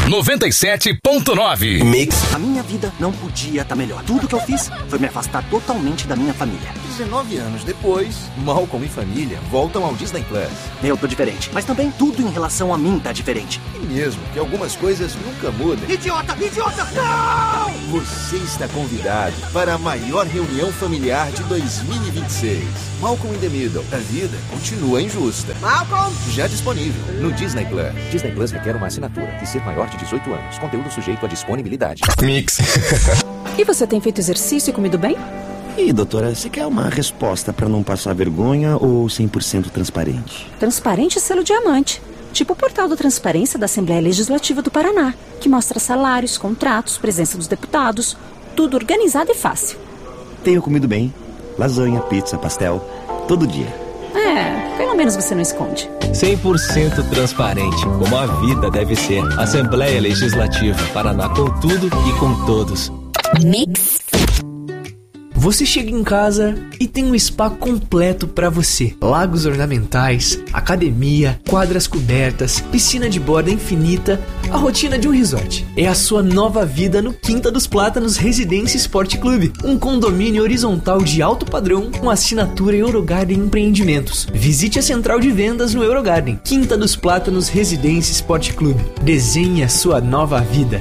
97.9 Mix. A minha vida não podia estar melhor. Tudo que eu fiz foi me afastar totalmente da minha família. 19 anos depois, Malcolm e família voltam ao Disney Plus. Eu tô diferente, mas também tudo em relação a mim tá diferente. E mesmo que algumas coisas nunca mudem. Idiota! Idiota! Não! Você está convidado para a maior reunião familiar de 2026. Malcolm in the Middle. A vida continua injusta. Malcolm! Já disponível no Disney Plus. Disney Plus requer uma assinatura e ser maior de 18 anos. Conteúdo sujeito à disponibilidade. Mix. E você tem feito exercício e comido bem? E doutora, você quer uma resposta para não passar vergonha ou 100% transparente? Transparente e selo diamante. Tipo o portal da transparência da Assembleia Legislativa do Paraná, que mostra salários, contratos, presença dos deputados, tudo organizado e fácil. Tenho comido bem. Lasanha, pizza, pastel, todo dia. Pelo menos você não esconde. 100% transparente, como a vida deve ser. Assembleia Legislativa, Paraná, com tudo e com todos. Mix. Você chega em casa e tem um spa completo para você. Lagos ornamentais, academia, quadras cobertas, piscina de borda infinita, a rotina de um resort. É a sua nova vida no Quinta dos Plátanos Residência Esporte Clube. Um condomínio horizontal de alto padrão com assinatura Eurogarden Empreendimentos. Visite a central de vendas no Eurogarden. Quinta dos Plátanos Residência Esporte Clube. Desenhe a sua nova vida.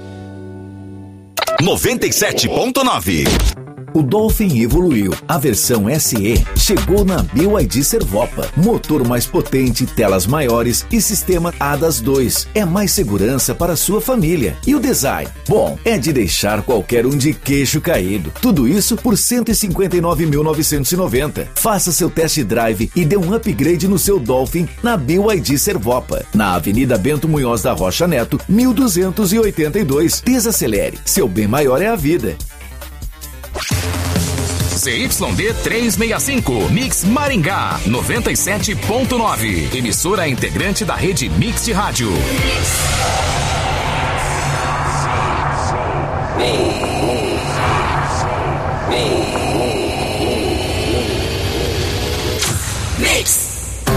97.9 O Dolphin evoluiu. A versão SE chegou na BYD Servopa. Motor mais potente, telas maiores e sistema ADAS 2. É mais segurança para a sua família. E o design? Bom, é de deixar qualquer um de queixo caído. Tudo isso por R$ 159.990. Faça seu test drive e dê um upgrade no seu Dolphin na BYD Servopa. Na Avenida Bento Munhoz da Rocha Neto, 1282. Desacelere. Seu bem maior é a vida. ZYD 365, Mix Maringá, 97.9. Emissora integrante da rede Mix de Rádio. Mix.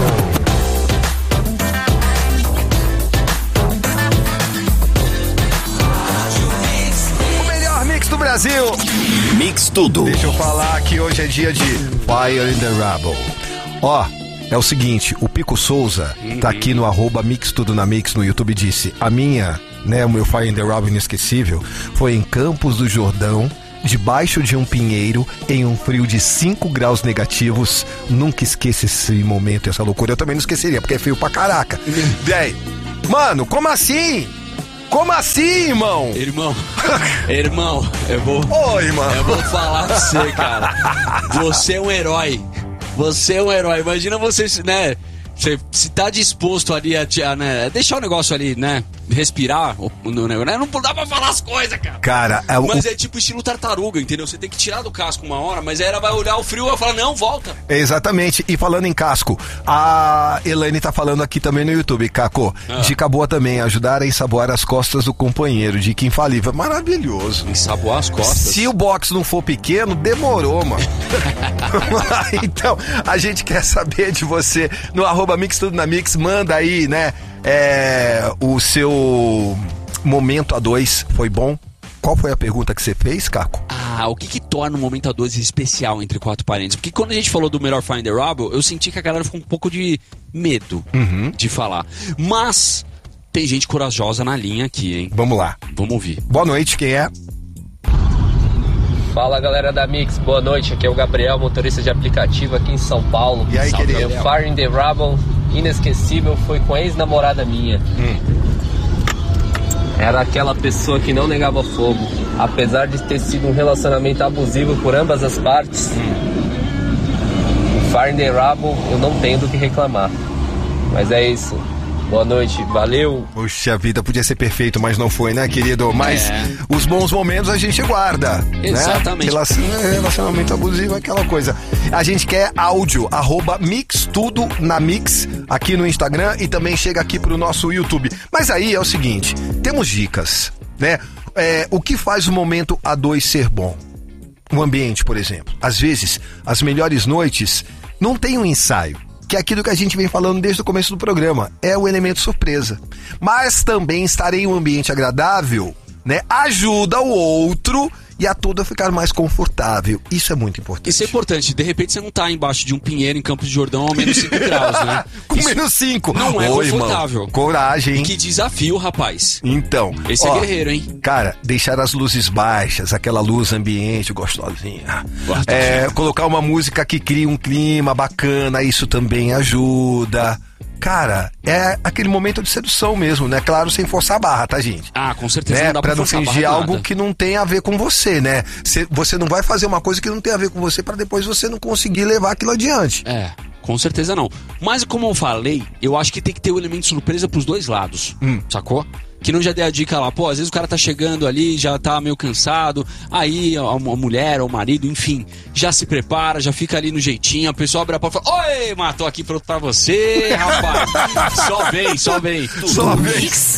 O melhor mix do Brasil. Mix tudo. Deixa eu falar que hoje é dia de Fire in the Rebel. Ó, é o seguinte, o Pico Souza tá aqui no @Mix Tudo na Mix no YouTube e disse: a minha, né, o meu Fire in the Rebel inesquecível foi em Campos do Jordão, debaixo de um pinheiro, em um frio de 5 graus negativos. Nunca esqueça esse momento, essa loucura. Eu também não esqueceria, porque é frio pra caraca. Véi, mano, como assim? Como assim, irmão? Irmão, eu vou... Oi, irmão. Eu vou falar pra você, cara. Você é um herói. Imagina você, né? Você se tá disposto ali a né, deixar o negócio ali, né? Respirar, não dá pra falar as coisas, cara. Cara, mas é tipo estilo tartaruga, entendeu? Você tem que tirar do casco uma hora, mas aí ela vai olhar o frio e vai falar, não, volta. Exatamente. E falando em casco, a Elaine tá falando aqui também no YouTube, Caco. Dica boa também, ajudar a ensaboar as costas do companheiro. Dica infalível. Maravilhoso. Ensaboar as costas? Se o box não for pequeno, demorou, mano. Então, a gente quer saber de você no @Mix Tudo na Mix. Manda aí, né? O seu momento A2 foi bom? Qual foi a pergunta que você fez, Caco? O que torna o momento A2 especial entre quatro parênteses? Porque quando a gente falou do melhor Fire in the Rebel, eu senti que a galera ficou um pouco de medo de falar. Mas tem gente corajosa na linha aqui, hein? Vamos lá. Vamos ouvir. Boa noite, quem é? Fala, galera da Mix, boa noite, aqui é o Gabriel, motorista de aplicativo aqui em São Paulo. E aí, querido? Meu Fire in the Rebel inesquecível foi com a ex-namorada minha. Era aquela pessoa que não negava fogo, apesar de ter sido um relacionamento abusivo por ambas as partes. O Fire in the Rebel eu não tenho do que reclamar, mas é isso. Boa noite, valeu. Puxa vida, podia ser perfeito, mas não foi, né, querido? Mas os bons momentos a gente guarda. Exatamente. Né? Relacionamento abusivo, aquela coisa. A gente quer áudio, @Mix Tudo na Mix, aqui no Instagram e também chega aqui pro nosso YouTube. Mas aí é o seguinte, temos dicas, né? O que faz o momento A2 ser bom? O ambiente, por exemplo. Às vezes, as melhores noites não tem um ensaio. que é aquilo que a gente vem falando desde o começo do programa, é o elemento surpresa. Mas também estar em um ambiente agradável, né, ajuda o outro e a todo a ficar mais confortável. Isso é muito importante. Isso é importante. De repente você não tá embaixo de um pinheiro em Campos de Jordão a menos 5 graus, né? Com menos 5. Não é confortável. Irmão, coragem, hein? Que desafio, rapaz. Então. Esse é guerreiro, hein? Cara, deixar as luzes baixas, aquela luz ambiente gostosinha. Colocar uma música que cria um clima bacana, isso também ajuda. Cara, é aquele momento de sedução mesmo, né? Claro, sem forçar a barra, tá, gente? Ah, com certeza. Né? Não dá pra não fingir algo nada. que não tem a ver com você, né? Você não vai fazer uma coisa que não tem a ver com você pra depois você não conseguir levar aquilo adiante. Com certeza não. Mas como eu falei, eu acho que tem que ter o elemento de surpresa pros dois lados, sacou? Que não já dei a dica lá, pô, às vezes o cara tá chegando ali, já tá meio cansado, aí a mulher ou o marido, enfim, já se prepara, já fica ali no jeitinho, a pessoa abre a porta e fala, oi, tô aqui pronto pra você, rapaz. Só vem. Só vem.